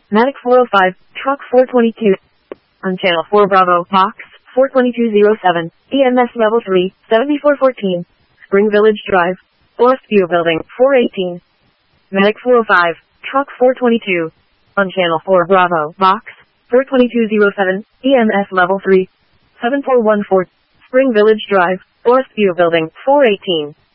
Medic 405, Truck 422. On Channel 4 Bravo, Box 42207, EMS Level 3, 7414. Spring Village Drive, Forest View Building, 418. Medic 405, Truck 422. On Channel 4 Bravo, Box 42207, EMS Level 3, 7414. Spring Village Drive, Forest View Building, 418.